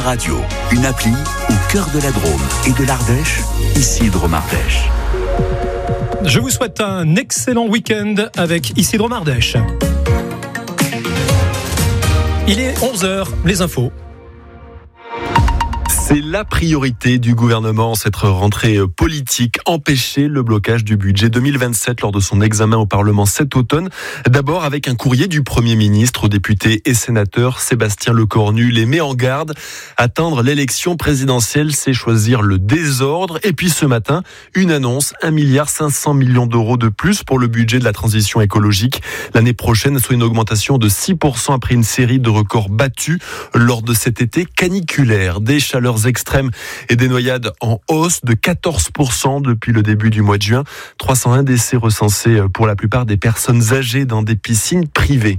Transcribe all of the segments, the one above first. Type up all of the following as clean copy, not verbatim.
Radio, une appli au cœur de la Drôme et de l'Ardèche, Isidro Ardèche. Je vous souhaite un excellent week-end avec Isidro Ardèche. Il est 11h, les infos. C'est la priorité du gouvernement, cette rentrée politique, empêcher le blocage du budget 2027 lors de son examen au Parlement cet automne. D'abord avec un courrier du Premier ministre aux députés et sénateurs. Sébastien Lecornu les met en garde. Atteindre l'élection présidentielle, c'est choisir le désordre. Et puis ce matin, une annonce, 1,5 milliard d'euros de plus pour le budget de la transition écologique. L'année prochaine, soit une augmentation de 6% après une série de records battus lors de cet été caniculaire. Des chaleurs extrêmes et des noyades en hausse de 14% depuis le début du mois de juin. 301 décès recensés pour la plupart des personnes âgées dans des piscines privées.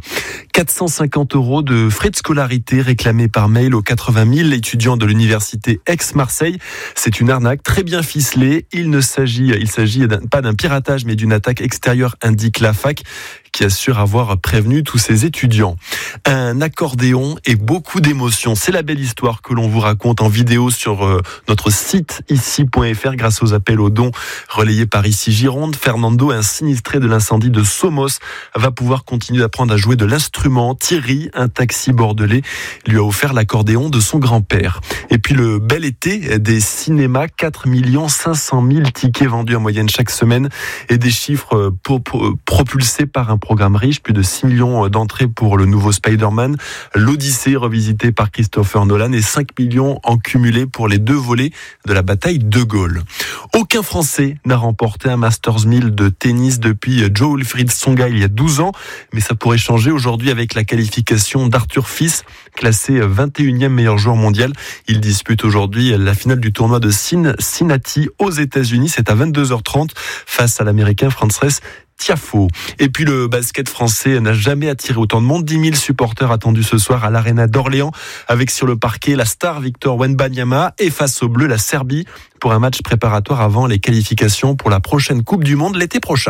450 € de frais de scolarité réclamés par mail aux 80 000 étudiants de l'université Aix-Marseille. C'est une arnaque très bien ficelée. Il s'agit pas d'un piratage mais d'une attaque extérieure, indique la fac, qui assure avoir prévenu tous ses étudiants. Un accordéon et beaucoup d'émotions. C'est la belle histoire que l'on vous raconte en vidéo sur notre site ici.fr grâce aux appels aux dons relayés par Ici Gironde. Fernando, un sinistré de l'incendie de Somos, va pouvoir continuer d'apprendre à jouer de l'instrument. Thierry, un taxi bordelais, lui a offert l'accordéon de son grand-père. Et puis le bel été des cinémas, 4 500 000 tickets vendus en moyenne chaque semaine et des chiffres propulsés par un programme riche, plus de 6 millions d'entrées pour le nouveau Spider-Man, l'Odyssée revisité par Christopher Nolan et 5 millions en cumulé pour les 2 volets de la bataille de Gaulle. Aucun Français n'a remporté un Masters 1000 de tennis depuis Jo-Wilfried Tsonga il y a 12 ans, mais ça pourrait changer aujourd'hui avec la qualification d'Arthur Fils, classé 21e meilleur joueur mondial. Il dispute aujourd'hui la finale du tournoi de Cincinnati aux États-Unis. C'est à 22h30 face à l'Américain Frances Tiafoe. Et puis le basket français n'a jamais attiré autant de monde. 10 000 supporters attendus ce soir à l'Arena d'Orléans, avec sur le parquet la star Victor Wembanyama et face aux Bleus la Serbie pour un match préparatoire avant les qualifications pour la prochaine Coupe du Monde l'été prochain.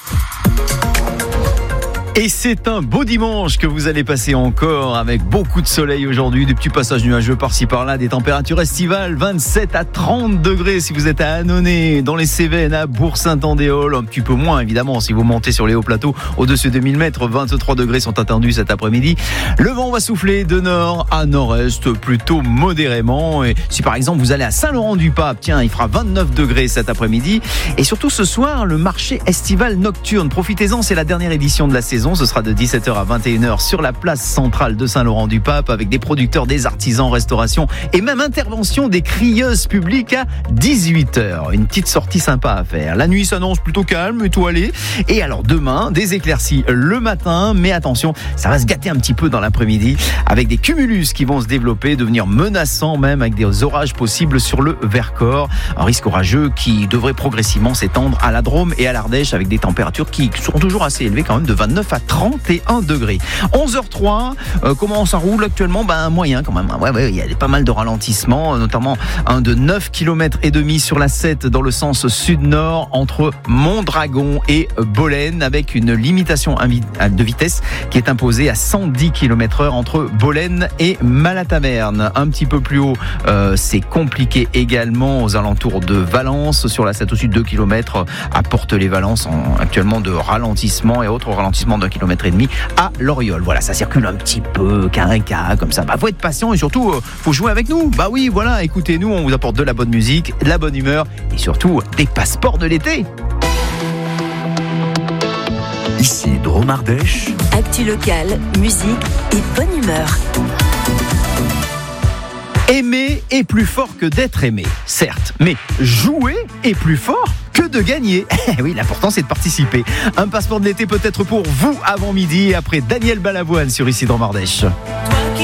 Et c'est un beau dimanche que vous allez passer encore avec beaucoup de soleil aujourd'hui, des petits passages nuageux par-ci par-là, des températures estivales, 27 à 30 degrés si vous êtes à Annonay, dans les Cévennes, à Bourg-Saint-Andéol, un petit peu moins évidemment si vous montez sur les hauts plateaux au-dessus de 1000 mètres, 23 degrés sont attendus cet après-midi. Le vent va souffler de nord à nord-est plutôt modérément, et si par exemple vous allez à Saint-Laurent-du-Pape, tiens, il fera 29 degrés cet après-midi, et surtout ce soir, le marché estival nocturne, profitez-en, c'est la dernière édition de la saison. Ce sera de 17h à 21h sur la place centrale de Saint-Laurent-du-Pape avec des producteurs, des artisans, restauration et même intervention des crieuses publiques à 18h. Une petite sortie sympa à faire. La nuit s'annonce plutôt calme, étoilée. Et alors demain, des éclaircies le matin, mais attention, ça va se gâter un petit peu dans l'après-midi avec des cumulus qui vont se développer, devenir menaçants même avec des orages possibles sur le Vercors. Un risque orageux qui devrait progressivement s'étendre à la Drôme et à l'Ardèche avec des températures qui seront toujours assez élevées quand même, de 29 à 31 degrés. 11h03, comment ça roule actuellement ? Moyen quand même. Ouais, il y a pas mal de ralentissements, notamment un de 9 km et demi sur la 7 dans le sens sud-nord entre Mondragon et Bolène avec une limitation de vitesse qui est imposée à 110 km/h entre Bolène et Malatamerne. Un petit peu plus haut, c'est compliqué également aux alentours de Valence sur la 7 au sud 2 km à Porte-les-Valences actuellement de ralentissement et autres ralentissements d'1,5 km à Loriol. Voilà, ça circule un petit peu, carré comme ça. Faut être patient et surtout, faut jouer avec nous. Oui, voilà, écoutez-nous, on vous apporte de la bonne musique, de la bonne humeur et surtout des passeports de l'été. Ici Drôme Ardèche. Actu locale, musique et bonne humeur. Aimer est plus fort que d'être aimé, certes, mais jouer est plus fort que de gagner. Oui, l'important c'est de participer. Un passeport de l'été peut-être pour vous avant midi et après Daniel Balavoine sur Ici Drôme Ardèche.